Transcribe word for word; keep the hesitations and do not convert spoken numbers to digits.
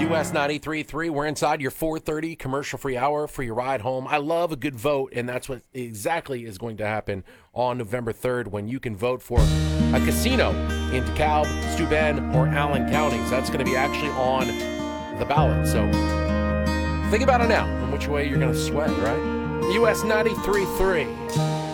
U S ninety-three point three. We're inside your four thirty commercial-free hour for your ride home. I love a good vote, and that's what exactly is going to happen on November third when you can vote for a casino in DeKalb, Steuben, or Allen counties. That's going to be actually on the ballot. So think about it now and which way you're going to sweat, right? U S ninety-three point three.